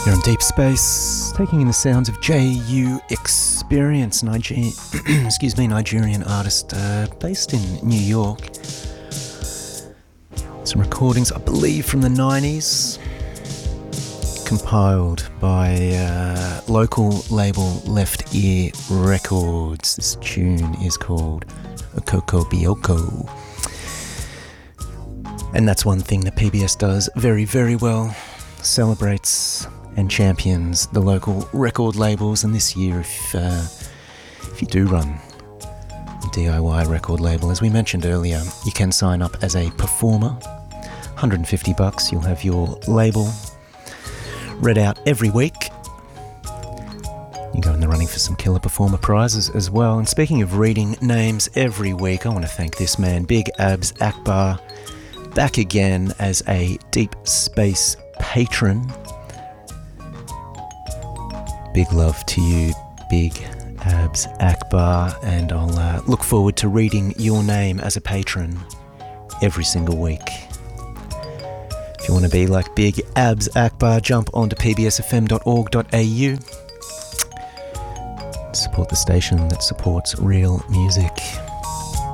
You're on Deep Space, taking in the sounds of J.U. Experience, Nigerian artist based in New York. Some recordings, I believe, from the 90s, compiled by local label Left Ear Records. This tune is called Okoko Bioko. And that's one thing that PBS does very, very well, celebrates and champions the local record labels. And this year, if you do run a DIY record label, as we mentioned earlier, you can sign up as a performer. $150, you'll have your label read out every week. You go in the running for some killer performer prizes as well. And speaking of reading names every week, I want to thank this man, Big Abs Akbar, back again as a Deep Space patron. Big love to you, Big Abs Akbar, and I'll look forward to reading your name as a patron every single week. If you want to be like Big Abs Akbar, jump onto pbsfm.org.au. Support the station that supports real music.